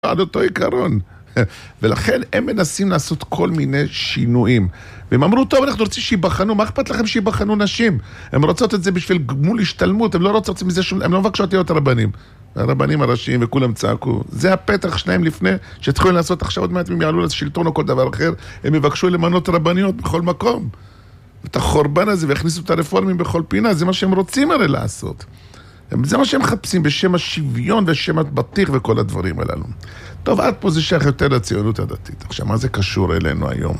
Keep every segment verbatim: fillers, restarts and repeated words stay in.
על אותו עיקרון. ולכן הם מנסים לעשות כל מיני שינויים. והם אמרו, טוב, אנחנו רוצים שיבחנו, מה אכפת לכם שיבחנו נשים? הם רוצות את זה בשביל גמול השתלמות, הם לא רוצות מזה שום, הם לא מבקשות להיות הרבנים. הרבנים הראשיים וכולם צעקו. זה הפתח שלהם לפני שתחילו לעשות עכשיו עוד מעט, אם יעלו לשלטון או כל דבר אחר, הם יבקשו למנות רבניות בכל מקום. את החורבן הזה והכניסו את הרפורמים בכל פינה, זה מה שהם רוצים הרי לעשות. זה מה שהם מחפשים בשם השוויון ושם הבטיח וכל הדברים הללו. טוב, עד פה זה שייך יותר לציונות הדתית. עכשיו, מה זה קשור אלינו היום?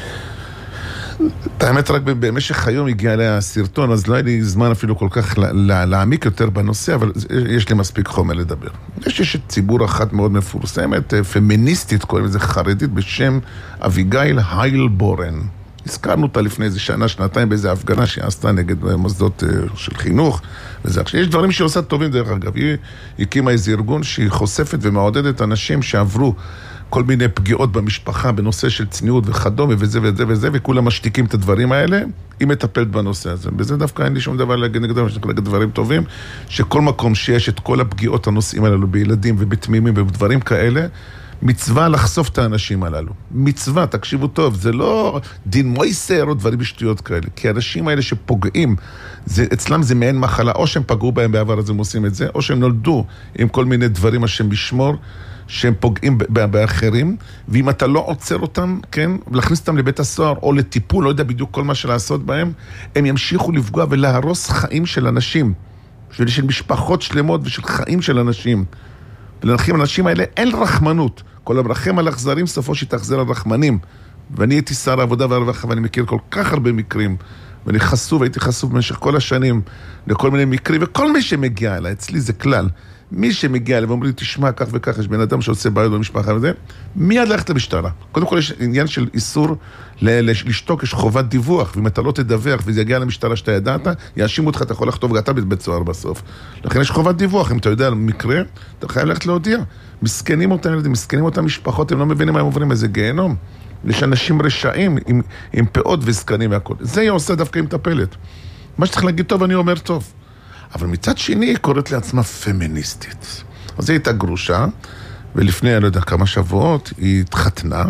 את האמת, רק במשך היום הגיע אליי הסרטון, אז לא היה לי זמן אפילו כל כך להעמיק יותר בנושא, אבל יש לי מספיק חומר לדבר. יש יש ציבור אחת מאוד מפורסמת, פמיניסטית, קוראים לזה חרדית, בשם אביגיל היילבורן. הזכרנו אותה לפני איזה שנה, שנתיים, באיזה הפגנה שהיא עשתה נגד מוסדות של חינוך. וזה, יש דברים שהיא עושה טובים דרך אגב. היא הקימה איזה ארגון שהיא חושפת ומעודדת אנשים שעברו כל מיני פגיעות במשפחה בנושא של צניעות וכדומה וזה וזה וזה, וכולם משתיקים את הדברים האלה, היא מטפלת בנושא הזה. בזה דווקא אין לי שום דבר להגיד נגדם, יש להגיד דברים טובים, שכל מקום שיש את כל הפגיעות הנושאים הללו בילדים ובתמימים ובדברים כאלה, מצווה לחשוף את האנשים הללו. מצווה, תקשיבו טוב, זה לא דין מויסר או דברים בשטויות כאלה, כי האנשים האלה שפוגעים, זה, אצלם זה מעין מחלה, או שהם פגעו בהם בעבר אז הם עושים את זה, או שהם נולדו עם כל מיני דברים השם בשמור, שהם פוגעים באחרים, ואם אתה לא עוצר אותם, כן, ולהכניס אותם לבית הסוהר או לטיפול, לא יודע בדיוק כל מה שלעשות בהם, הם ימשיכו לפגוע ולהרוס חיים של אנשים, של, של משפחות שלמות ושל חיים של אנשים. ולנחים האנשים האלה אין רחמנות. כל המרחם על אכזרים, סופו שתחזר על רחמנים. ואני הייתי שר העבודה והרווחה, ואני מכיר כל כך הרבה מקרים, ואני חשוף, הייתי חשוף במשך כל השנים לכל מיני מקרים, וכל מי שמגיע אליי, אצלי זה כלל, מי שמגיע אליי ואומר לי, תשמע כך וכך, יש בן אדם שעושה בעיות במשפחה וזה, מיד ללכת למשטרה. קודם כל יש עניין של איסור לשתוק, יש חובת דיווח, ואם אתה לא תדווח וזה יגיע למשטרה שאתה ידעת, יאשימו אותך, אתה יכול לכתוב ואתה בבית סוהר בסוף. לכן יש חובת דיווח, אם אתה יודע על מקרה, אתה חייב ללכת להודיע. מסכנים אותם ילדים, מסכנים אותם משפחות, הם לא מבינים מה הם עוברים, איזה גיהנום. יש אנשים רשעים עם, עם פאות וזקנים והכל. זה היא עושה דווקא עם טפלת. מה שצריך להגיד טוב, אני אומר טוב. אבל מצד שני היא קוראת לעצמה פמיניסטית. אז היא הייתה גרושה, ולפני, אני לא יודע, כמה שבועות, היא התחתנה,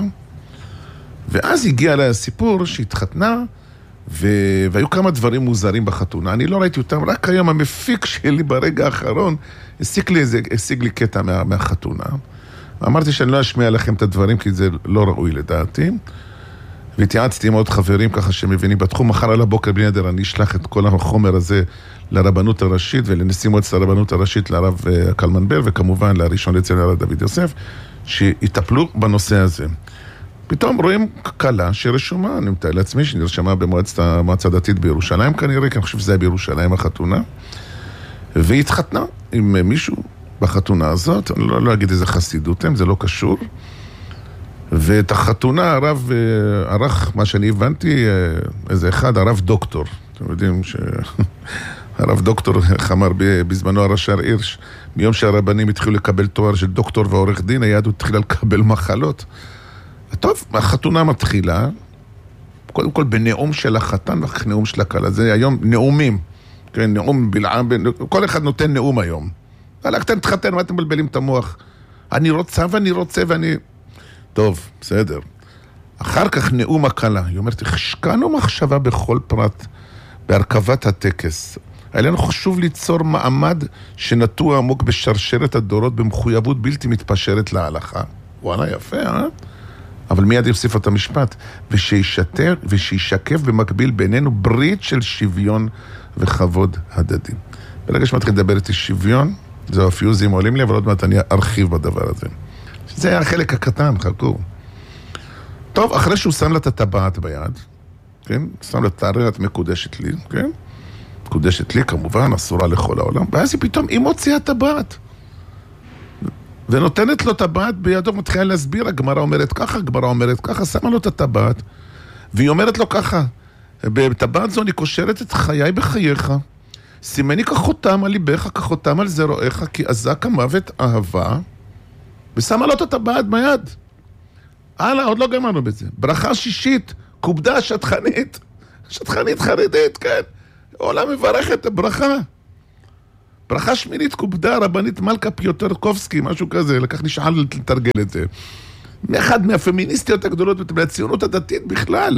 ואז הגיע לה הסיפור שהיא התחתנה, ו... והיו כמה דברים מוזרים בחתונה. אני לא ראיתי אותם, רק היום המפיק שלי ברגע האחרון, השיג לי, איזה, השיג לי קטע מה... מהחתונה. אמרתי שאני לא אשמיע לכם את הדברים, כי זה לא ראוי לדעתי. והתייעצתי עם עוד חברים ככה שמבינים בתחום. מחר על הבוקר בני נדר אני אשלח את כל החומר הזה לרבנות הראשית ולנשיא מועצת הרבנות הראשית לרב קלמן בר, וכמובן לראשון לציון הרב דוד יוסף, שיטפלו בנושא הזה. פתאום רואים קלה שרשומה, אני מתאר לעצמי, שנרשמה במועצת המועצה הדתית בירושלים כנראה, כי אני חושב שזה היה בירושלים החתונה, והיא התחתנה עם מישהו בחתונה הזאת, אני לא, לא אגיד איזה חסידות הם, זה לא קשור, ואת החתונה הרב ערך, מה שאני הבנתי, איזה אחד, הרב דוקטור. אתם יודעים שהרב דוקטור, איך אמר בזמנו הרש"ר הירש, מיום שהרבנים התחילו לקבל תואר של דוקטור ועורך דין, היהדות התחילה לקבל מחלות. טוב, החתונה מתחילה, קודם כל בנאום של החתן ואחר נאום של הכלה. זה היום נאומים, כן, נאום בלעם, כל אחד נותן נאום היום. הלכתם תחתן, מה אתם מבלבלים את המוח? אני רוצה ואני רוצה ואני... טוב, בסדר. אחר כך נאום הכלה. היא אומרת, השקענו מחשבה בכל פרט בהרכבת הטקס. היה לנו חשוב ליצור מעמד שנטוע עמוק בשרשרת הדורות במחויבות בלתי מתפשרת להלכה. וואלה, יפה, אה? אבל מיד יוסיף את המשפט. ושישתר, ושישקף במקביל בינינו ברית של שוויון וכבוד הדדי. ברגע שמתחיל לדבר איתי שוויון, זהו הפיוזים עולים לי, אבל עוד מעט אני ארחיב בדבר הזה. זה היה החלק הקטן, חכו. טוב, אחרי שהוא שם לה את הטבעת ביד, כן? שם לה טהרת מקודשת לי, כן? מקודשת לי, כמובן, אסורה לכל העולם. ואז היא פתאום, היא מוציאה טבעת. ונותנת לו טבעת בידו, מתחילה להסביר, הגמרא אומרת ככה, הגמרא אומרת ככה, שמה לו את הטבעת, והיא אומרת לו ככה, בטבעת זו אני קושרת את חיי בחייך, סימני כחותם על ליבך, כחותם על זרועך, כי עזק המוות אהבה, ושמה לו את הטבעת ביד. הלאה, עוד לא גמרנו בזה. ברכה שישית, קובדה שטחנית, שטחנית חרדית, כן. עולה מברכת הברכה. ברכה שמינית קובדה, רבנית מלכה פיוטרקובסקי, משהו כזה, לקח נשאל לתרגל את זה. מאחד מהפמיניסטיות הגדולות מהציונות הדתית בכלל.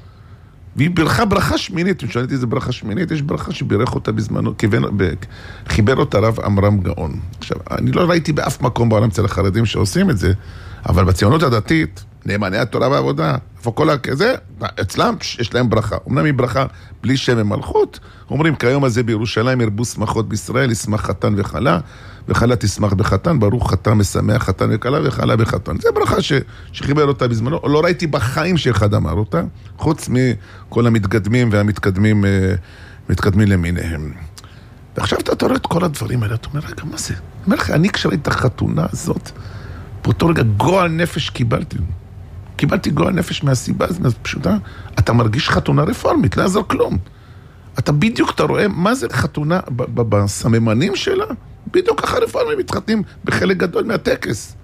והיא ברכה ברכה שמינית, אם שאלתי איזה ברכה שמינית, יש ברכה שבירך אותה בזמנו, כיוון, חיבר אותה רב עמרם גאון. עכשיו, אני לא ראיתי באף מקום בעולם אצל החרדים שעושים את זה, אבל בציונות הדתית, נאמני התורה והעבודה, איפה כל הכזה, אצלם יש להם ברכה. אמנם היא ברכה בלי שם ומלכות, אומרים, כיום הזה בירושלים ירבו שמחות בישראל, ישמח חתן וחלה, וחלה תשמח בחתן, ברוך חתן משמח חתן וקלה וחלה בחתן. זה ברכה ש... שחיבר אותה בזמנו, לא ראיתי בחיים שאחד אמר אותה, חוץ מכל המתקדמים והמתקדמים מתקדמים למיניהם. ועכשיו אתה רואה את כל הדברים האלה, אתה אומר, רגע, מה זה? אני אומר לך, אני כשראיתי את החתונה הזאת, באותו רגע גועל נפש קיבלתי. קיבלתי גועל נפש מהסיבה הזאת פשוטה. אתה מרגיש חתונה רפורמית, לא יעזור כלום. אתה בדיוק, אתה רואה מה זה חתונה בסממנים שלה? בדיוק ככה רפורמים מתחתנים בחלק גדול מהטקס.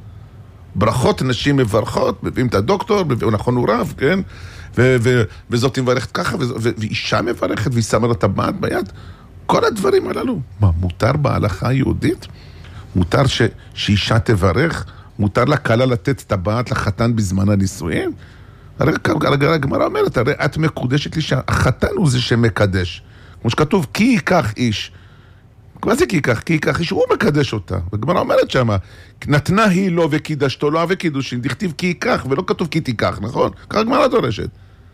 ברכות, נשים מברכות, מביאים את הדוקטור, נכון הוא רב, כן? ו- ו- וזאת מברכת ככה, ו- ו- ואישה מברכת, והיא שמה לה טבעת ביד. כל הדברים הללו. מה, מותר בהלכה היהודית? מותר ש- שאישה תברך? מותר לקהלה לתת טבעת לחתן בזמן הנישואים? הרי הגמרא אומרת, הרי את מקודשת לי שהחתן הוא זה שמקדש. כמו שכתוב, כי ייקח איש. מה זה כי ייקח? כי ייקח איש, הוא מקדש אותה. הגמרא אומרת שמה, נתנה היא לו וקידשתו לו וקידושין, דכתיב כי ייקח, ולא כתוב כי תיקח, נכון? ככה הגמרא דורשת.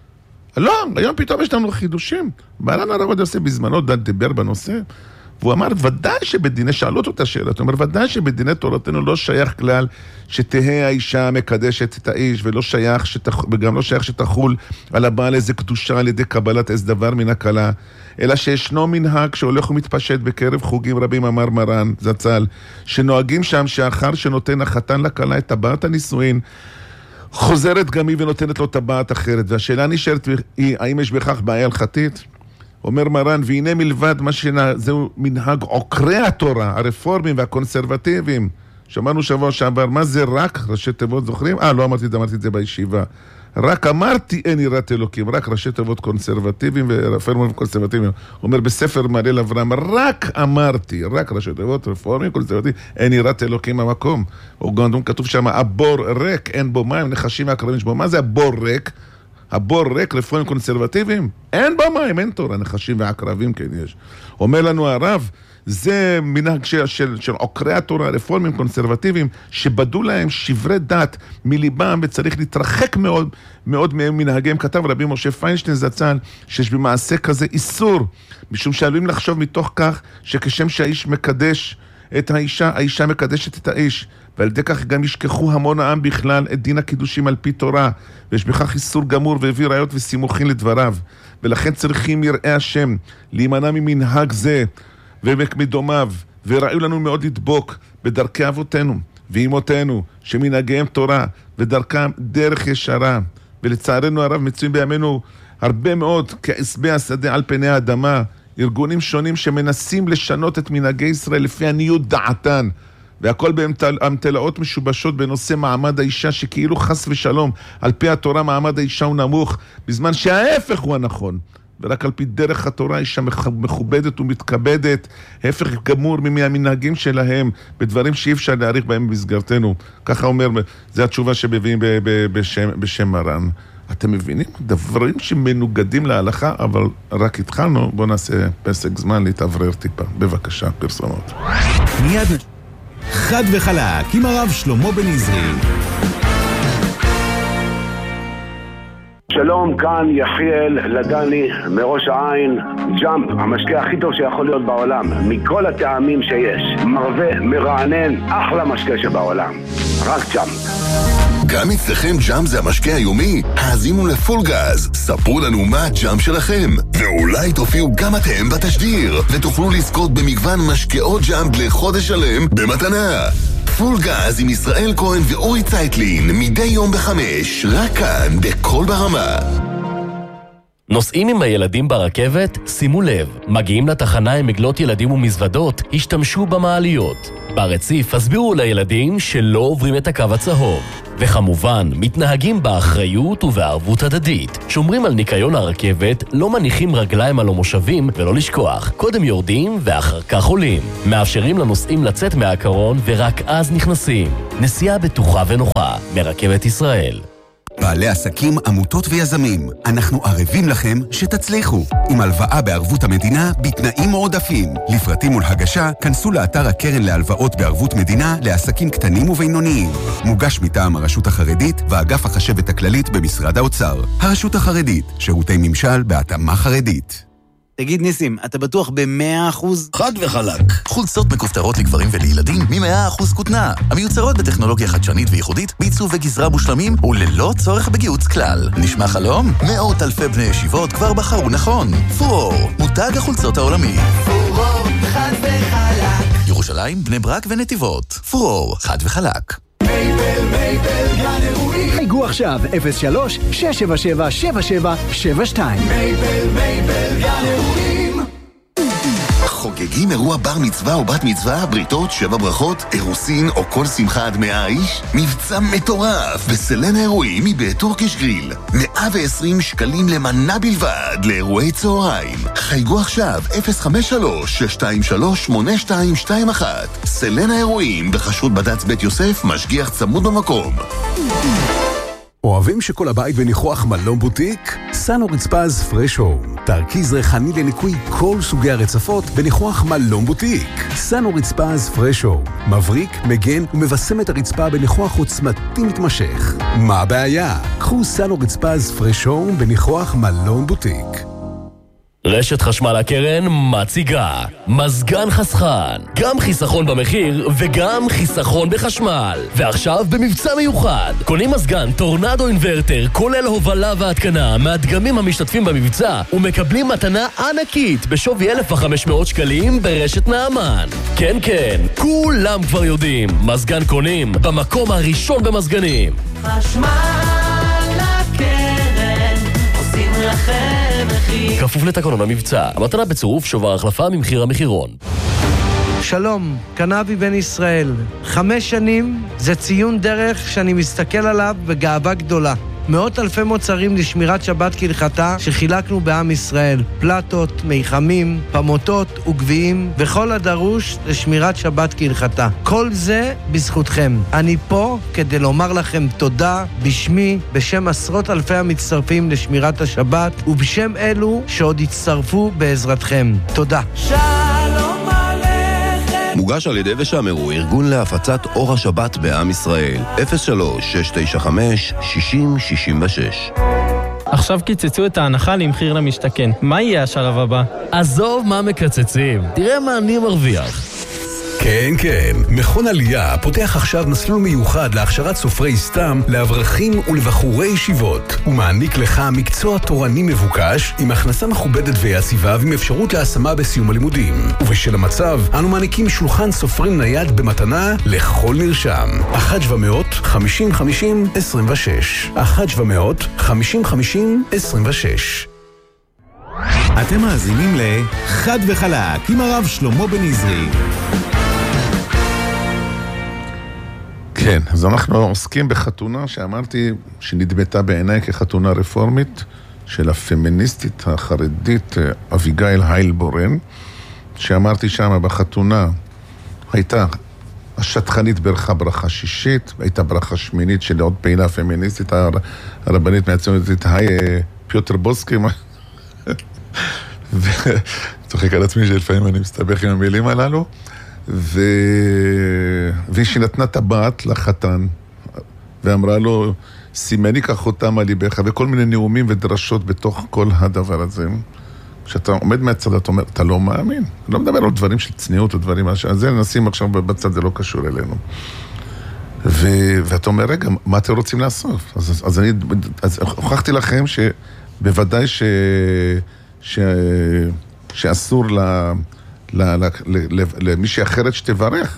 לא, היום פתאום יש לנו חידושים. מרן הרב עובדיה יוסף בזמנו דיבר בנושא, והוא אמר, ודאי שבדיני, שאלו אותו את השאלה, הוא אומר, ודאי שבדיני תורתנו לא שייך כלל שתהה האישה מקדשת את האיש, ולא שייך שתח... וגם לא שייך שתחול על הבעל איזה קדושה על ידי קבלת איזה דבר מן הכלה, אלא שישנו מנהג שהולך ומתפשט בקרב חוגים רבים, אמר מרן זצ"ל, שנוהגים שם שאחר שנותן החתן לכלה את טבעת הנישואין, חוזרת גם היא ונותנת לו טבעת אחרת, והשאלה נשארת היא, האם יש בכך בעיה הלכתית? אומר מרן, והנה מלבד מה שזהו מנהג עוקרי התורה, הרפורמים והקונסרבטיביים. שמענו שבוע שעבר, מה זה רק ראשי תיבות זוכרים? אה, לא אמרתי, אמרתי את זה בישיבה. רק אמרתי אין יראת אלוקים, רק ראשי תיבות קונסרבטיביים ורפורמים וקונסרבטיביים. אומר בספר מעלל אברהם, רק אמרתי, רק ראשי תיבות רפורמים וקונסרבטיביים, אין יראת אלוקים המקום. או גם כתוב שם, הבור ריק, אין בו מים, נחשים והקרבים שבו. מה זה הבור ריק? הבור ריק, רפורמים קונסרבטיביים? אין בו מים, אין תורה, נחשים והקרבים כן יש. אומר לנו הרב, זה מנהג של, של, של עוקרי התורה, רפורמים קונסרבטיביים, שבדו להם שברי דת מליבם, וצריך להתרחק מאוד, מאוד מנהגיהם. כתב רבי משה פיינשטיין זצ"ל, שיש במעשה כזה איסור, משום שעלולים לחשוב מתוך כך, שכשם שהאיש מקדש את האישה, האישה מקדשת את האיש, ועל ידי כך גם ישכחו המון העם בכלל את דין הקידושים על פי תורה, ויש בכך איסור גמור והביא ראיות וסימוכין לדבריו, ולכן צריכים יראי השם להימנע ממנהג זה ומדומיו, וראו לנו מאוד לדבוק בדרכי אבותינו ואימותינו שמנהגיהם תורה ודרכם דרך ישרה, ולצערנו הרב מצויים בימינו הרבה מאוד כעשבי השדה על פני האדמה, ארגונים שונים שמנסים לשנות את מנהגי ישראל לפי עניות דעתן, והכל באמתלאות משובשות בנושא מעמד האישה, שכאילו חס ושלום על פי התורה מעמד האישה הוא נמוך, בזמן שההפך הוא הנכון, ורק על פי דרך התורה אישה מכובדת ומתכבדת, ההפך גמור מהמנהגים שלהם בדברים שאי אפשר להעריך בהם במסגרתנו. ככה אומר, זה התשובה שמביאים בשם, בשם מרן. אתם מבינים? דברים שמנוגדים להלכה, אבל רק התחלנו, בואו נעשה פסק זמן להתעברר טיפה. בבקשה, פרסומות. מיד חד וחלק עם הרב שלמה בן עזרי. שלום, כאן יחיאל לדני מראש העין. ג'אמפ, המשקה הכי טוב שיכול להיות בעולם, מכל הטעמים שיש. מרווה, מרענן, אחלה משקה שבעולם. רק ג'אמפ. גם אצלכם ג'אמפ זה המשקה היומי? האזינו לפול גז, ספרו לנו מה הג'אמפ שלכם, ואולי תופיעו גם אתם בתשדיר, ותוכלו לזכות במגוון משקאות ג'אמפ לחודש שלם במתנה. פול גז עם ישראל כהן ואורי צייטלין, מדי יום בחמש, רק כאן בכל ברמה. נוסעים עם הילדים ברכבת? שימו לב, מגיעים לתחנה עם מגלות ילדים ומזוודות, השתמשו במעליות. ברציף הסבירו לילדים שלא עוברים את הקו הצהוב. וכמובן, מתנהגים באחריות ובערבות הדדית. שומרים על ניקיון הרכבת, לא מניחים רגליים על המושבים ולא לשכוח. קודם יורדים ואחר כך עולים. מאפשרים לנוסעים לצאת מהקרון ורק אז נכנסים. נסיעה בטוחה ונוחה מרכבת ישראל. בעלי עסקים, עמותות ויזמים, אנחנו ערבים לכם שתצליחו. עם הלוואה בערבות המדינה בתנאים מועדפים. לפרטים ולהגשה, כנסו לאתר הקרן להלוואות בערבות מדינה לעסקים קטנים ובינוניים. מוגש מטעם הרשות החרדית ואגף החשבת הכללית במשרד האוצר. הרשות החרדית, שירותי ממשל בהתאמה חרדית. תגיד ניסים, אתה בטוח ב-מאה אחוז? חד וחלק. חולצות מכופתרות לגברים ולילדים מ-מאה אחוז כותנה. המיוצרות בטכנולוגיה חדשנית וייחודית, בעיצוב וגזרה מושלמים וללא צורך בגיוץ כלל. נשמע חלום? מאות אלפי בני ישיבות כבר בחרו נכון. פורור, מותג החולצות העולמי. פורור, חד וחלק. ירושלים, בני ברק ונתיבות. פורור, חד וחלק. מייבל, מייבל, גן אירועים. חייגו עכשיו אפס שלוש שש שבע שבע שבע שבע שבע שתיים. מייבל, מייבל, גן אירועים. חוגגים אירוע בר מצווה או בת מצווה, בריתות, שבע ברכות, אירוסין או כל שמחה עד מאה איש? מבצע מטורף בסלן האירועים מבית טורקיש גריל. מאה ועשרים שקלים למנה בלבד לאירועי צהריים. חייגו עכשיו אפס חמש שלוש שש שתיים שלוש שמונה שתיים שתיים אחת. סלן האירועים בחשרות בד"ץ בית יוסף, משגיח צמוד במקום. אוהבים שכל הבית בניחוח מלון בוטיק? סנו רצפז פרש הום, תרכיז ריחני לניקוי כל סוגי הרצפות בניחוח מלון בוטיק. סנו רצפז פרש הום, מבריק, מגן ומבשם את הרצפה בניחוח עוצמתי מתמשך. מה הבעיה? קחו סנו רצפז פרש הום בניחוח מלון בוטיק. רשת חשמל הקרן מציגה מזגן חסכן, גם חיסכון במחיר וגם חיסכון בחשמל. ועכשיו במבצע מיוחד, קונים מזגן טורנדו אינברטר כולל הובלה והתקנה מהדגמים המשתתפים במבצע ומקבלים מתנה ענקית בשווי אלף וחמש מאות שקלים ברשת נעמן. כן כן, כולם כבר יודעים, מזגן קונים במקום הראשון במזגנים. חשמל הקרן עושים לכם מחיר. כפוף לתקנון המבצע, המתנה בצירוף שובר החלפה ממחיר המחירון. שלום, קנאבי בן ישראל. חמש שנים זה ציון דרך שאני מסתכל עליו בגאווה גדולה. מאות אלפי מוצרים לשמירת שבת כהלכתה שחילקנו בעם ישראל. פלטות, מיחמים, פמוטות וגביעים וכל הדרוש לשמירת שבת כהלכתה. כל זה בזכותכם. אני פה כדי לומר לכם תודה בשמי, בשם עשרות אלפי המצטרפים לשמירת השבת ובשם אלו שעוד יצטרפו בעזרתכם. תודה. שלום עליכם. מוגש על ידי ושמרו, ארגון להפצת אור השבת בעם ישראל. אפס שלוש שש תשע חמש שישים שישים ושש. עכשיו קיצצו את ההנחה למחיר למשתכן. מה יהיה השלב הבא? עזוב מה מקצצים, תראה מה אני מרוויח. כן, כן. מכון עלייה פותח עכשיו מסלול מיוחד להכשרת סופרי סתם לאברכים ולבחורי ישיבות. הוא מעניק לך מקצוע תורני מבוקש עם הכנסה מכובדת ויציבה ועם אפשרות להשמה בסיום הלימודים. ובשל המצב, אנו מעניקים שולחן סופרים נייד במתנה לכל נרשם. אחת שבע מאות חמישים חמישים עשרים ושש. אחת שבע מאות חמישים חמישים עשרים ושש. אתם מאזינים לחד וחלק עם הרב שלמה בן עזרי. כן, אז אנחנו עוסקים בחתונה שאמרתי שנדמתה בעיניי כחתונה רפורמית של הפמיניסטית החרדית אביגיל היילבורן, שאמרתי שם בחתונה הייתה השטחנית ברכה ברכה שישית, הייתה ברכה שמינית של עוד פעילה פמיניסטית הרבנית מהציונות הדתית, היי פיוטר בוסקי, וצוחק על עצמי שלפעמים אני מסתבך עם המילים הללו, ו... והיא נתנה טבעת לחתן ואמרה לו סימני כחותם על ליבך, וכל מיני נאומים ודרשות בתוך כל הדבר הזה. כשאתה עומד מהצד אתה אומר אתה לא מאמין, לא מדבר על דברים של צניעות או דברים משהו, אז זה נשים עכשיו בצד, זה לא קשור אלינו. ו... ואתה אומר רגע, מה אתם רוצים לעשות? אז, אז אני אז הוכחתי לכם שבוודאי ש... ש... שאסור ל... למישהי אחרת שתברך.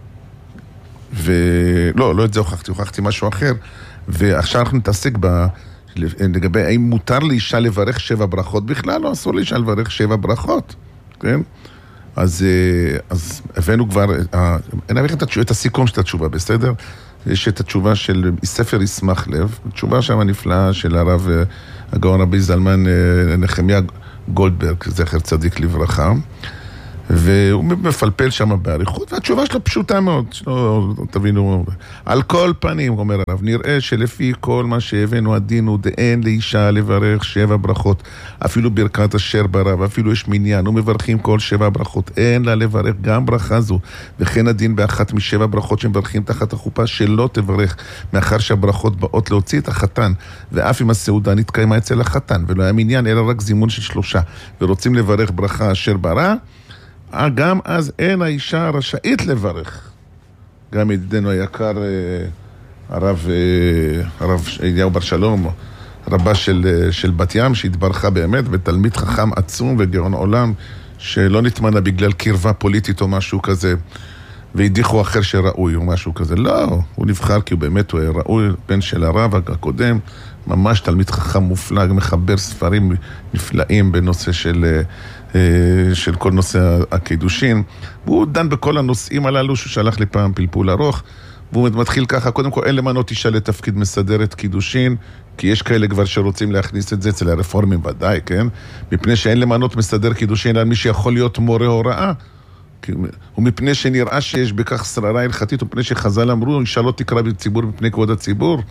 ולא, לא את זה הוכחתי, הוכחתי משהו אחר. ועכשיו אנחנו נתעסק ב... לגבי האם מותר לאישה לברך שבע ברכות בכלל, או אסור לאישה לברך שבע ברכות, כן? אז, אז הבאנו כבר, אני אביא את הסיכום של התשובה, בסדר? יש את התשובה של ספר ישמח לב, תשובה שם הנפלאה של הרב הגאון רבי זלמן נחמיה גולדברג, זכר צדיק לברכה, והוא מפלפל שם בעריכות, והתשובה שלו פשוטה מאוד, שלא תבינו, על כל פנים, אומר הרב, נראה שלפי כל מה שהבאנו הדין הוא דאין לאישה לברך שבע ברכות, אפילו ברכת אשר ברא, ואפילו יש מניין, ומברכים כל שבע ברכות, אין לה לברך גם ברכה זו, וכן הדין באחת משבע ברכות שמברכים תחת החופה, שלא תברך, מאחר שהברכות באות להוציא את החתן, ואף אם הסעודה נתקיימה אצל החתן, ולא היה מניין, אלא רק זימון של שלושה, ורוצים לברך ברכה אשר ברא, גם אז אין האישה רשאית לברך. גם ידידנו היקר, הרב, הרב אליהו בר שלום, רבה של, של בת ים, שהתברכה באמת, ותלמיד חכם עצום וגאון עולם, שלא נתמנה בגלל קרבה פוליטית או משהו כזה, והדיחו אחר שראוי או משהו כזה. לא, הוא נבחר כי הוא באמת הוא ראוי, בן של הרב הקודם, ממש תלמיד חכם מופלג, מחבר ספרים נפלאים בנושא של... של כל נושא הקידושין, והוא דן בכל הנושאים הללו שהוא שלח לי פעם פלפול ארוך, והוא מתחיל ככה, קודם כל אין למנות אישה לתפקיד מסדרת קידושין, כי יש כאלה כבר שרוצים להכניס את זה אצל הרפורמים ודאי, כן? מפני שאין למנות מסדר קידושין על מי שיכול להיות מורה הוראה, ומפני שנראה שיש בכך שררה הלכתית, ומפני שחז"ל אמרו, אישה לא תקרא בציבור מפני כבוד הציבור,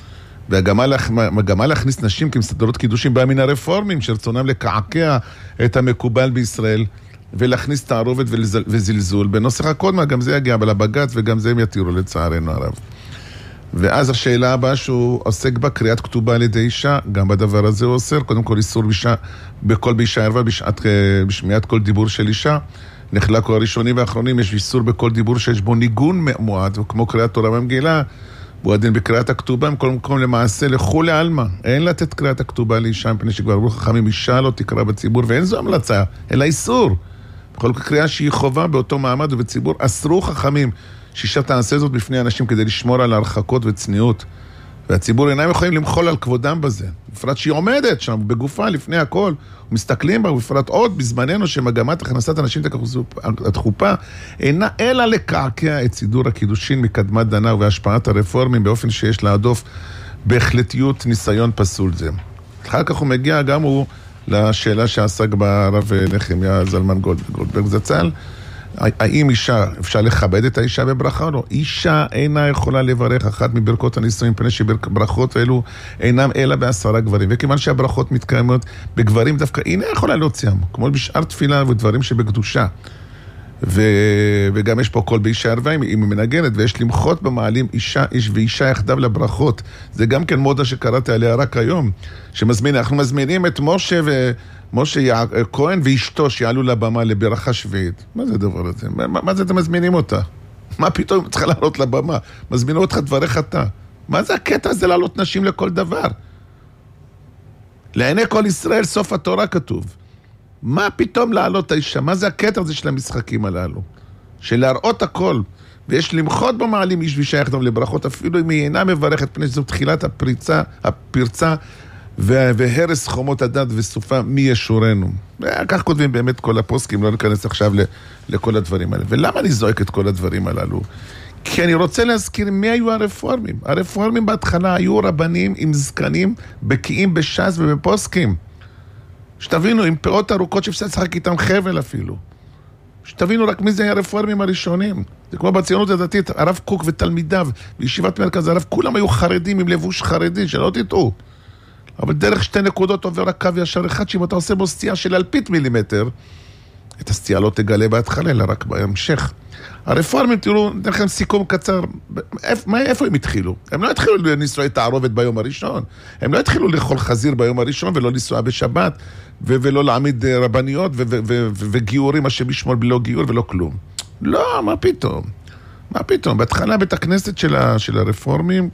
והגמה להכניס נשים כמסדרות קידושים באה מן הרפורמים שרצונם לקעקע את המקובל בישראל ולהכניס תערובת וזלזול בנוסח הקודמה, גם זה יגיע לבג"ץ וגם זה הם יתירו לצערנו הרב. ואז השאלה הבאה שהוא עוסק בה, קריאת כתובה על ידי אישה, גם בדבר הזה הוא אוסר, קודם כל איסור בישה, בכל באישה ערווה, בשמיעת כל דיבור של אישה, נחלקו הראשונים והאחרונים, יש איסור בכל דיבור שיש בו ניגון מועט, כמו קריאת תורה ומגילה, הוא הדין בקריאת הכתובה, הם כל מקום למעשה לכולי עלמא. אין לתת קריאת הכתובה לאישה, מפני שכבר אמרו חכמים, אישה לא תקרא בציבור, ואין זו המלצה, אלא איסור. בכל קריאה שהיא חובה באותו מעמד ובציבור, אסרו חכמים שאישה תעשה זאת בפני אנשים כדי לשמור על הרחקות וצניעות. והציבור אינם יכולים למחול על כבודם בזה. בפרט שהיא עומדת שם בגופה לפני הכל, ומסתכלים בה, ובפרט עוד בזמננו שמגמת הכנסת אנשים התחופה אינה אלא לקעקע את סידור הקידושין מקדמת דנה ובהשפעת הרפורמים באופן שיש להדוף בהחלטיות ניסיון פסול זה. אחר כך הוא מגיע גם הוא לשאלה שעסק בה הרב נחמיה זלמן גולדברג זצ"ל, האם אישה, אפשר לכבד את האישה בברכה או לא? אישה אינה יכולה לברך אחת מברכות הנישואים, פני שברכות האלו אינם אלא בעשרה גברים, וכיוון שהברכות מתקיימות בגברים דווקא אינה יכולה להוציאם, כמו בשאר תפילה ודברים שבקדושה. ו... וגם יש פה קול באישה ערווה, היא מנגנת, ויש למחות במעלים אישה, איש ואישה יחדיו לברכות. זה גם כן מודה שקראתי עליה רק היום, שמזמין, אנחנו מזמינים את משה ו... משה כהן ואשתו שיעלו לבמה לברכה שביעית. מה זה הדבר הזה? מה, מה זה אתם מזמינים אותה? מה פתאום צריכה לעלות לבמה? מזמינו אותך דברך אתה. מה זה הקטע הזה לעלות נשים לכל דבר? לעיני כל ישראל סוף התורה כתוב. מה פתאום לעלות האישה? מה זה הקטע הזה של המשחקים הללו? של להראות הכל. ויש למחות במעלים איש ואישה יחדיו לברכות, אפילו אם היא אינה מברכת, פני שזו תחילת הפריצה, הפרצה, והרס חומות הדת וסופה מי ישורנו. כך כותבים באמת כל הפוסקים, לא ניכנס עכשיו לכל הדברים האלה. ולמה אני זועק את כל הדברים הללו? כי אני רוצה להזכיר מי היו הרפורמים. הרפורמים בהתחלה היו רבנים עם זקנים, בקיאים בש"ס ובפוסקים. שתבינו, עם פאות ארוכות שאפשר לשחק איתם חבל אפילו. שתבינו רק מי זה היה הרפורמים הראשונים. זה כמו בציונות הדתית, הרב קוק ותלמידיו, בישיבת מרכז הרב, כולם היו חרדים עם לבוש חרדי, שלא תטעו. אבל דרך שתי נקודות עובר הקו ישר אחד, שאם אתה עושה בו סטייה של אלפית מילימטר, את הסטייה לא תגלה בהתחלה, אלא רק בהמשך. הרפורמים, תראו, ניתן לכם סיכום קצר, איפה, איפה הם התחילו? הם לא התחילו לנסוע את הערובת ביום הראשון, הם לא התחילו לאכול חזיר ביום הראשון, ולא לנסוע בשבת, ו- ולא להעמיד רבניות, ו- ו- ו- ו- וגיורים, השם ישמור בלא גיור ולא כלום. לא, מה פתאום? מה פתאום? בהתחלה בית הכנסת של, ה- של הרפורמים,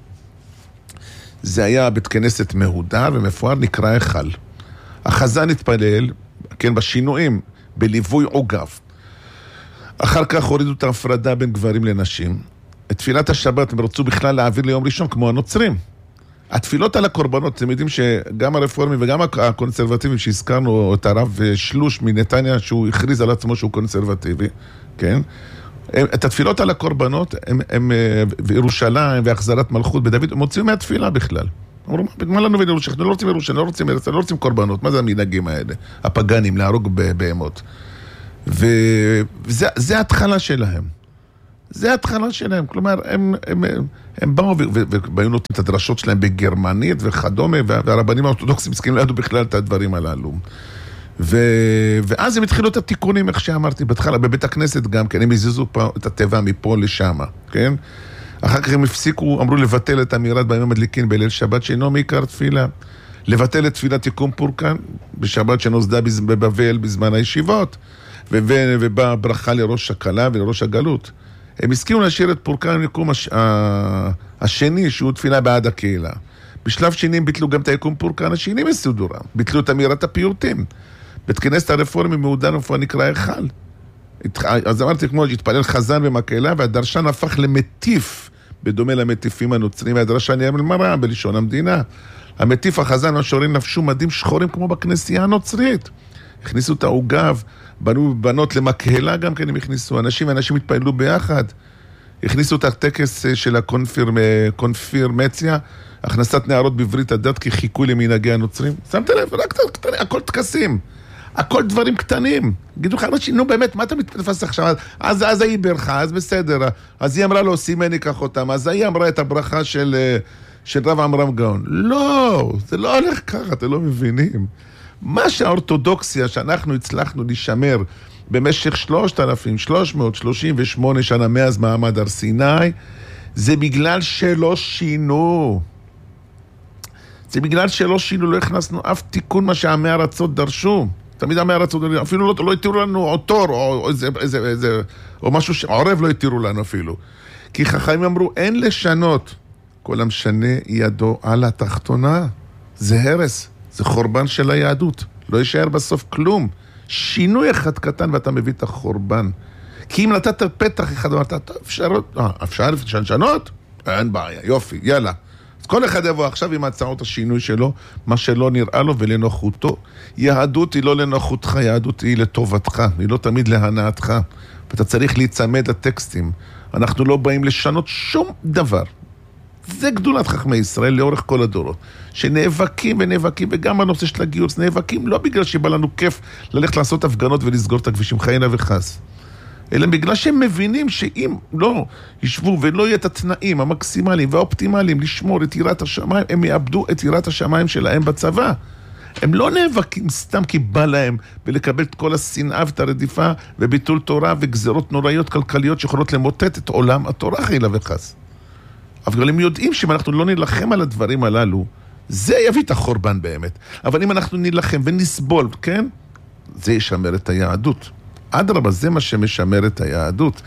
זה היה בית כנסת מהודר ומפואר, נקרא היכל. החזן התפלל, כן, בשינויים, בליווי עוגב. אחר כך הורידו את ההפרדה בין גברים לנשים. את תפילת השבת הם רצו בכלל להעביר ליום ראשון, כמו הנוצרים. התפילות על הקורבנות, אתם יודעים שגם הרפורמים וגם הקונסרבטיבים שהזכרנו, את הרב שלוש מנתניה, שהוא הכריז על עצמו שהוא קונסרבטיבי, כן? את התפילות על הקורבנות, הם, הם, וירושלים והחזרת מלכות בדוד, הם מוציאו מהתפילה בכלל. אמרו, מה לנו וירושלים? לא רוצים ירושלים, לא רוצים ארץ, לא רוצים קורבנות. מה זה המנהגים האלה? הפגנים, להרוג בהמות. וזה, זה ההתחלה שלהם. זה ההתחלה שלהם. כלומר, הם, הם, הם, הם באו ובאו נותנים את הדרשות שלהם בגרמנית וכדומה, והרבנים האורתודוקסים מסכימים לידו בכלל את הדברים הללו. ו... ואז הם התחילו את התיקונים, איך שאמרתי, בהתחלה, בבית הכנסת גם, כן, הם הזיזו את הטבע מפה לשם, כן? אחר כך הם הפסיקו, אמרו לבטל את אמירת בימים המדליקין בליל שבת, שאינו מעיקר תפילה. לבטל את תפילת יקום פורקן, בשבת שנוסדה בבבל בזמן הישיבות, ו... ובאה ברכה לראש הכלה ולראש הגלות. הם הסכימו להשאיר את פורקן יקום הש... השני, שהוא תפילה בעד הקהילה. בשלב שני הם ביטלו גם את היקום פורקן השני מסודורה, ביטלו את אמירת הפיוטים. בית כנסת הרפורמי מעודן ופה נקרא היכל. אז אמרתי כמו שהתפלל חזן במקהלה, והדרשן הפך למטיף, בדומה למטיפים הנוצרים, והדרשן יאמר מראה בלשון המדינה. המטיף החזן והשורין לבשו מדים שחורים כמו בכנסייה הנוצרית. הכניסו את העוגב, בנו בנות למקהלה גם כן הם הכניסו, אנשים ואנשים התפעלו ביחד. הכניסו את הטקס של הקונפירמציה, הכנסת נערות בברית הדת כחיקוי למנהגי הנוצרים. שמתם לב, רק קטנים, הכל תקסים. הכל דברים קטנים. גידו לך, נו באמת, מה אתה מתפס עכשיו? אז, אז היא ברכה, אז בסדר. אז היא אמרה לו, סימני קח אותם. אז היא אמרה את הברכה של, של רב עמרם גאון. לא, זה לא הולך ככה, אתם לא מבינים. מה שהאורתודוקסיה שאנחנו הצלחנו לשמר במשך שלושת אלפים שלוש מאות שלושים ושמונה שנה מאז מעמד הר סיני, זה בגלל שלא שינו. זה בגלל שלא שינו, לא הכנסנו אף תיקון מה שעמי ארצות דרשו. תמיד עמי ארצות דרשו, אפילו לא, לא התירו לנו עוטור, או, איזה, איזה, איזה, או משהו שעורב לא התירו לנו אפילו. כי חכמים אמרו, אין לשנות. כל המשנה ידו על התחתונה. זה הרס, זה חורבן של היהדות. לא יישאר בסוף כלום. שינוי אחד קטן ואתה מביא את החורבן. כי אם נתת פתח אחד, אמרת, אפשר, אה, אפשר לשנות? אין בעיה, יופי, יאללה. אז כל אחד יבוא עכשיו עם הצעות השינוי שלו, מה שלא נראה לו ולנוחותו. יהדות היא לא לנוחותך, יהדות היא לטובתך, היא לא תמיד להנאתך. ואתה צריך להיצמד לטקסטים. אנחנו לא באים לשנות שום דבר. זה גדולת חכמי ישראל לאורך כל הדורות. שנאבקים ונאבקים, וגם הנושא של הגיוס, נאבקים לא בגלל שבא לנו כיף ללכת לעשות הפגנות ולסגור את הכבישים, חיינה וחס. אלא בגלל שהם מבינים שאם לא ישבו ולא יהיה את התנאים המקסימליים והאופטימליים לשמור את יראת השמיים, הם יאבדו את יראת השמיים שלהם בצבא. הם לא נאבקים סתם כי בא להם ולקבל את כל השנאה ואת הרדיפה וביטול תורה וגזרות נוראיות כלכליות שיכולות למוטט את עולם התורה חיילה וחס. אבל הם יודעים שאם אנחנו לא נלחם על הדברים הללו, זה יביא את החורבן באמת. אבל אם אנחנו נלחם ונסבול, כן? זה ישמר את היהדות. אדרבה, זה מה שמשמר את היהדות.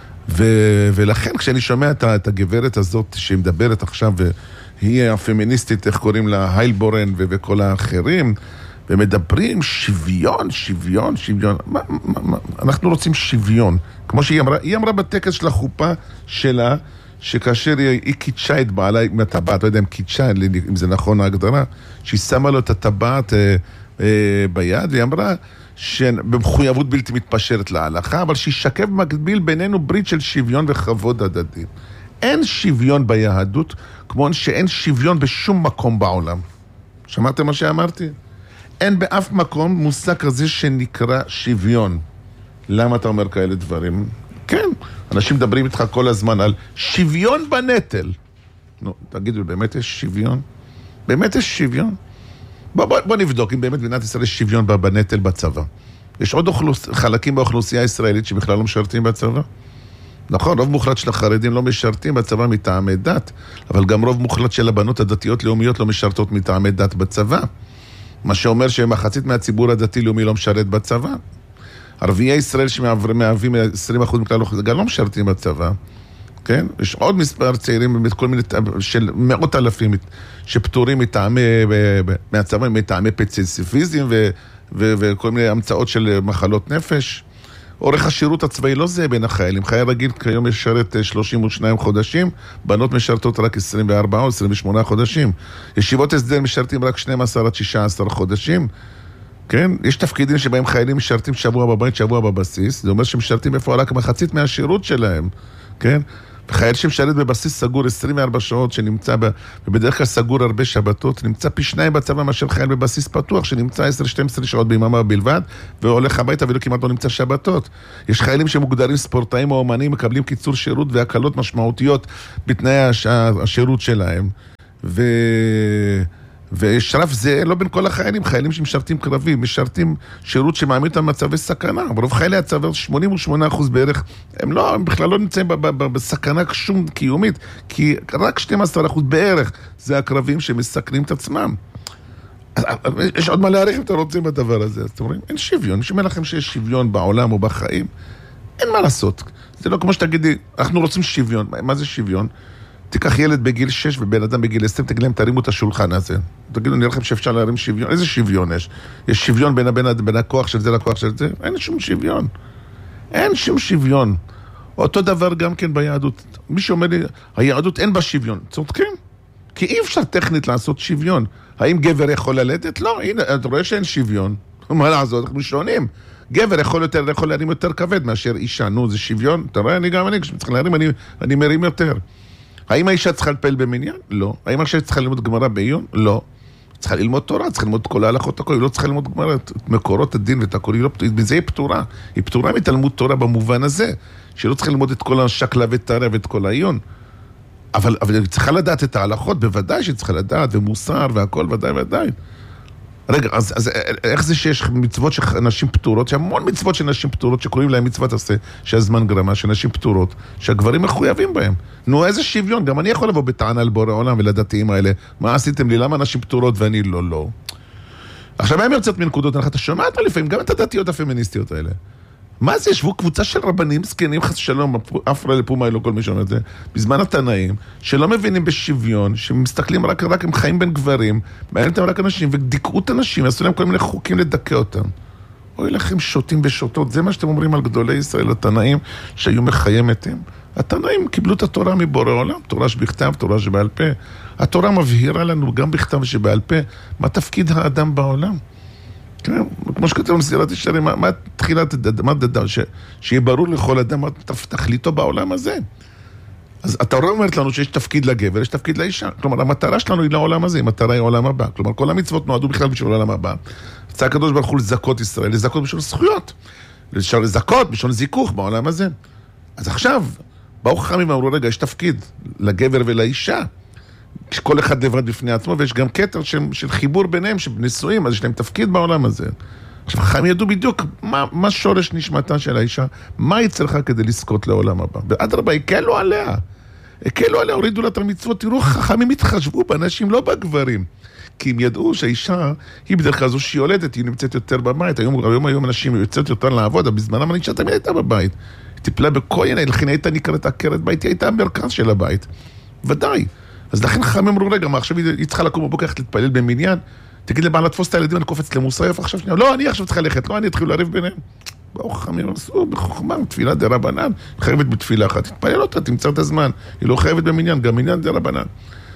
ו- ולכן כשאני שומע את, את הגברת הזאת שהיא מדברת עכשיו, והיא הפמיניסטית, איך קוראים לה, היילבורן ו- וכל האחרים, ומדברים שוויון, שוויון, שוויון. מה, מה, מה? אנחנו רוצים שוויון. כמו שהיא אמרה, היא אמרה בטקס של החופה שלה, שכאשר היא, היא קידשה את בעלה עם הטבעת, לא יודע אם קידשה, אם זה נכון ההגדרה, שהיא שמה לו את הטבעת אה, אה, ביד, והיא אמרה שבמחויבות בלתי מתפשרת להלכה, אבל שישקף מקביל בינינו ברית של שוויון וכבוד הדדי. אין שוויון ביהדות, כמו שאין שוויון בשום מקום בעולם. שמעתם מה שאמרתי? אין באף מקום מושג כזה שנקרא שוויון. למה אתה אומר כאלה דברים? כן, אנשים מדברים איתך כל הזמן על שוויון בנטל. נו, תגידו, באמת יש שוויון? באמת יש שוויון? בוא, בוא, בוא נבדוק אם באמת במדינת ישראל יש שוויון בנטל בצבא. יש עוד אוכלוס... חלקים באוכלוסייה הישראלית שבכלל לא משרתים בצבא? נכון, רוב מוחלט של החרדים לא משרתים בצבא מטעמי דת, אבל גם רוב מוחלט של הבנות הדתיות לאומיות לא משרתות מטעמי דת בצבא. מה שאומר שמחצית מהציבור הדתי-לאומי לא משרת בצבא. ערביי ישראל שמהווים עשרים אחוז מכלל האוכלוסייה, גם לא משרתים בצבא, כן? יש עוד מספר צעירים, כל מיני, של מאות אלפים שפטורים מטעמי, מהצבא, מטעמי פציפיזם ו, ו, וכל מיני המצאות של מחלות נפש. אורך השירות הצבאי לא זה בין החיילים. חייל רגיל כיום משרת שלושים ושניים חודשים, בנות משרתות רק עשרים וארבעה או עשרים ושמונה חודשים. ישיבות הסדר משרתים רק שנים עשר עד שישה עשר חודשים. כן? יש תפקידים שבהם חיילים משרתים שבוע בבית, שבוע בבסיס. זה אומר שמשרתים בפועל רק מחצית מהשירות שלהם. כן? חייל שמשרת בבסיס סגור עשרים וארבע שעות, שנמצא ב... ובדרך כלל סגור הרבה שבתות, נמצא פי שניים בצבא מאשר חייל בבסיס פתוח, שנמצא עשר שתים עשרה שעות ביממה בלבד, והולך הביתה ולא כמעט לא נמצא שבתות. יש חיילים שמוגדרים ספורטאים או אומנים, מקבלים קיצור שירות והקלות משמעותיות בתנאי הש... השירות שלהם. ו... ושרף זה לא בין כל החיילים, חיילים שמשרתים קרבי, משרתים שירות שמעמיד אותם במצבי סכנה. ברוב חיילי הצבא, שמונים ושמונה אחוז בערך, הם לא, הם בכלל לא נמצאים ב- ב- ב- בסכנה שום קיומית, כי רק שנים עשר אחוז בערך זה הקרבים שמסכנים את עצמם. יש עוד מה להעריך אם אתם רוצים בדבר הזה. אז אתם אומרים, אין שוויון, אני שומע לכם שיש שוויון בעולם או בחיים, אין מה לעשות. זה לא כמו שתגידי, אנחנו רוצים שוויון. מה זה שוויון? תיקח ילד בגיל שש ובן אדם בגיל עשרים, תגיד להם, תרימו את השולחן הזה. תגידו, נראה לכם שאפשר להרים שוויון. איזה שוויון יש? יש שוויון בין, בין, בין הכוח של זה לכוח של זה? אין שום שוויון. אין שום שוויון. אותו דבר גם כן ביהדות. מי שאומר לי, היהדות אין בה שוויון. צודקים? כי אי אפשר טכנית לעשות שוויון. האם גבר יכול ללדת? לא, הנה, אתה רואה שאין שוויון. מה לעשות? אנחנו שונים. גבר יכול יותר, יכול להרים יותר כבד מאשר אישה. נו, זה שוויון. אתה רואה, אני גם אני, כשצריך להרים, אני, אני מרים יותר. האם האישה צריכה לפעול במניין? לא. האם האישה צריכה ללמוד גמרא בעיון? לא. צריכה ללמוד תורה, צריכה ללמוד כל ההלכות הכל, היא לא צריכה ללמוד גמרא, את מקורות הדין ואת הכל, היא לא, בזה היא פתורה. היא פתורה מתלמוד תורה במובן הזה, שהיא לא צריכה ללמוד את כל השקלה וטרה ואת כל העיון. אבל, אבל היא צריכה לדעת את ההלכות, בוודאי שהיא צריכה לדעת, ומוסר והכל, ודאי ודאי. רגע, אז, אז איך זה שיש מצוות של נשים פטורות, שהמון מצוות של נשים פטורות, שקוראים להם מצוות עשה, שהזמן גרמה, של נשים פטורות, שהגברים מחויבים בהם. נו, איזה שוויון, גם אני יכול לבוא בטענה לבורא העולם ולדתיים האלה, מה עשיתם לי, למה נשים פטורות ואני לא, לא. עכשיו, הם יוצאת מנקודות, אתה שומע אותה לפעמים, גם את הדתיות הפמיניסטיות האלה. מה זה? ישבו קבוצה של רבנים, זקנים, חס שלום, אפרה לפומה, לא כל מי שאומר את זה, בזמן התנאים, שלא מבינים בשוויון, שמסתכלים רק, רק הם חיים בין גברים, מעניין אותם רק אנשים, ודיכאו את אנשים, עשו להם כל מיני חוקים לדכא אותם. אוי לכם שוטים ושוטות, זה מה שאתם אומרים על גדולי ישראל, התנאים שהיו מחיימתם. התנאים קיבלו את התורה מבורא עולם, תורה שבכתב, תורה שבעל פה. התורה מבהירה לנו גם בכתב ושבעל פה, מה תפקיד האדם בעולם. כן, כמו שכתב מסילת ישרים, מה, מה תחילת, מה דדה, ש, שיהיה ברור לכל אדם מה תכליתו בעולם הזה. אז התורה אומרת לנו שיש תפקיד לגבר, יש תפקיד לאישה. כלומר, המטרה שלנו היא לעולם הזה, המטרה היא העולם הבא. כלומר, כל המצוות נועדו בכלל בשביל העולם הבא. יצא הקדוש ברוך הוא לזכות ישראל, לזכות בשביל זכויות. לזכות בשביל זיכוך בעולם הזה. אז עכשיו, באו חכמים ואמרו, רגע, יש תפקיד לגבר ולאישה. כל אחד לבד בפני עצמו, ויש גם קטר של, של חיבור ביניהם, שבנשואים, אז יש להם תפקיד בעולם הזה. עכשיו, חכמים ידעו בדיוק מה, מה שורש נשמתה של האישה, מה היא צריכה כדי לזכות לעולם הבא. ואדרבה, הקלו עליה. הקלו עליה, הורידו לה את המצוות, תראו, חכמים התחשבו באנשים, לא בגברים. כי הם ידעו שהאישה, היא בדרך כלל זו שהיא יולדת, היא נמצאת יותר בבית. היום, היום, היום אנשים יוצאת יותר לעבוד, אבל בזמנם האישה תמיד הייתה בבית. היא טיפלה בכל עניין, לכן הייתה נקראת עקרת בית, היא הייתה המרכז של הבית. ודאי. אז לכן חכמים אמרו, רגע, מה עכשיו היא צריכה לקום בבוקר להתפלל במניין? תגיד לבעל לתפוס את הילדים, אני קופץ למוסף עכשיו שנייה. לא, אני עכשיו צריכה ללכת, לא, אני אתחיל להריב ביניהם. באו חכמים, עשו בחוכמה, תפילה דרבנן, חייבת בתפילה אחת. תתפלל אותה, תמצא את הזמן. היא לא חייבת במניין, גם מניין דרבנן.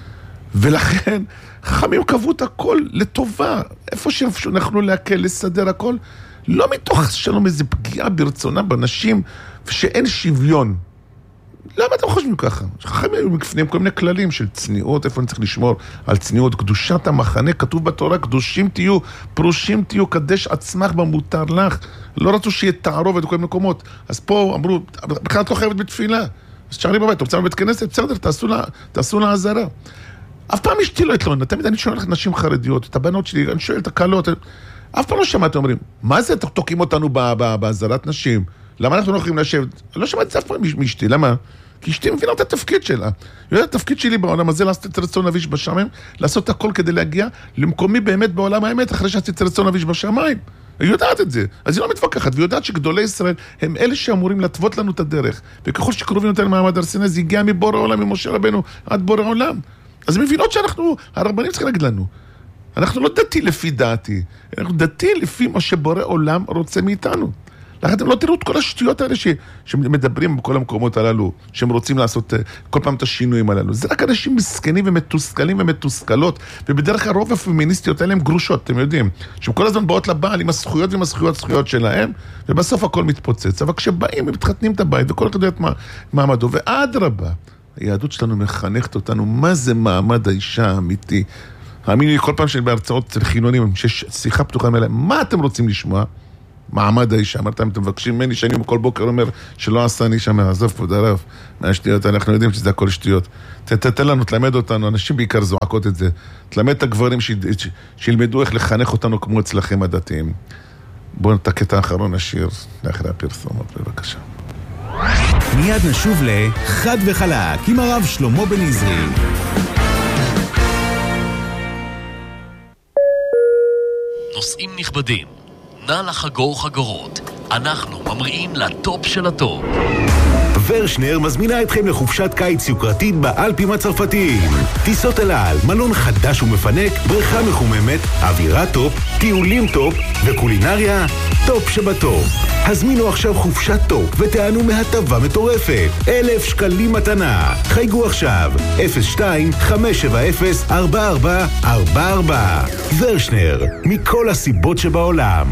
ולכן, חכמים קבעו את הכל לטובה. איפה שאנחנו להקל, לסדר הכל, לא מתוך שלום איזו פגיעה ברצונה בנשים, ושאין שוויון. למה אתם חושבים ככה? חכמים היו מפנים כל מיני כללים של צניעות, איפה אני צריך לשמור על צניעות, קדושת המחנה, כתוב בתורה, קדושים תהיו, פרושים תהיו, קדש עצמך במותר לך. לא רצו שיהיה תערובת בכל מיני מקומות. אז פה אמרו, בכלל את לא חייבת בתפילה. אז תשארי בבית, תוצאה בבית כנסת, בסדר, תעשו לה, תעשו לה עזרה. אף פעם אשתי לא התלוננה, תמיד אני שואל לך נשים חרדיות, את הבנות שלי, אני שואל את הקלות, אף פעם לא שמעתם, אומרים, מה זה, תוקעים אותנו בעזרת נשים? למה אנחנו לא יכולים לשבת? אני לא שמעתי את זה אף פעם מאשתי, למה? כי אשתי מבינה את התפקיד שלה. היא יודעת, התפקיד שלי בעולם הזה, לעשות את רצון אביש בשמיים, לעשות הכל כדי להגיע למקומי באמת בעולם האמת, אחרי שעשיתי את רצון אביש בשמיים. היא יודעת את זה. אז היא לא מתווכחת, והיא יודעת שגדולי ישראל הם אלה שאמורים לטוות לנו את הדרך. וככל שקרובים יותר מעמד הר סיני, זה הגיע מבורא עולם, ממשה רבנו, עד בורא עולם. אז הן מבינות שאנחנו, הרבנים צריכים להגיד לנו, אנחנו לא דתי לפי דעתי, אנחנו דתי לפי מה שבורא עולם רוצה מאיתנו. לכן אתם לא תראו את כל השטויות האלה ש, שמדברים בכל המקומות הללו, שהם רוצים לעשות כל פעם את השינויים הללו. זה רק אנשים מסכנים ומתוסכלים ומתוסכלות, ובדרך כלל רוב הפמיניסטיות האלה הם גרושות, אתם יודעים, שהם כל הזמן באות לבעל עם הזכויות ועם הזכויות הזכויות שלהם, ובסוף הכל מתפוצץ. אבל כשבאים, הם מתחתנים את הבית, וכל אחד יודע את מעמדו, ועד רבה, היהדות שלנו מחנכת אותנו, מה זה מעמד האישה האמיתי? האמיני לי, כל פעם שאני בהרצאות אצל חילונים, שיש שיחה פתוחה מלאה, מה אתם רוצים לשמוע? מעמד האישה. אמרתם, אתם מבקשים ממני שאני כל בוקר אומר שלא עשה אני שם, עזוב כבוד הרב, מה השטויות? אנחנו יודעים שזה הכל שטויות. תתן לנו, תלמד אותנו, אנשים בעיקר זועקות את זה. תלמד את הגברים שילמדו איך לחנך אותנו כמו אצלכם הדתיים. בואו את הקטע האחרון נשאיר לאחרי הפרסומות, בבקשה. מיד נשוב לחד וחלק עם הרב שלמה בן עזרי. נושאים נכבדים, נא לחגור חגורות. אנחנו ממריאים לטופ של הטופ. ורשנר מזמינה אתכם לחופשת קיץ יוקרתית באלפים הצרפתיים. טיסות אל על, מלון חדש ומפנק, בריכה מחוממת, אווירה טופ, טיולים טופ וקולינריה טופ שבטופ. הזמינו עכשיו חופשת טופ ותענו מהטבה מטורפת. אלף שקלים מתנה. חייגו עכשיו אפס שתיים חמש שבע אפס ארבע ארבע ארבע ארבע. ורשנר, מכל הסיבות שבעולם.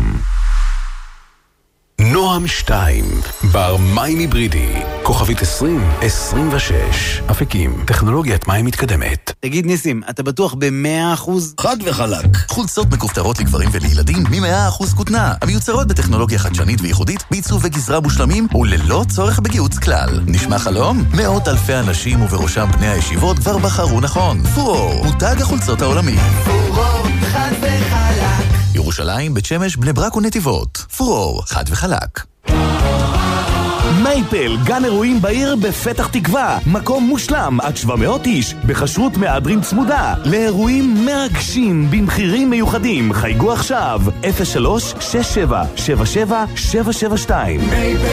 נועם שתיים, בר מים היברידי, כוכבית עשרים עשרים ושש, אפיקים, טכנולוגיית מים מתקדמת. תגיד ניסים, אתה בטוח ב-מאה אחוז? חד וחלק. חולצות מכופתרות לגברים ולילדים מ-מאה אחוז כותנה, המיוצרות בטכנולוגיה חדשנית וייחודית, בעיצוב וגזרה מושלמים וללא צורך בגיוץ כלל. נשמע חלום? מאות אלפי אנשים ובראשם בני הישיבות כבר בחרו נכון. פורור, מותג החולצות העולמי. פורור, חד וחלק. ירושלים, בית שמש, בני ברק ונתיבות. פורור, חד וחלק. מייפל, גן אירועים בעיר בפתח תקווה. מקום מושלם עד שבע מאות איש, בחשרות מהדרין צמודה. לאירועים מרגשים במחירים מיוחדים. חייגו עכשיו אפס שלוש שש שבע שבע שבע שבע שבע שתיים.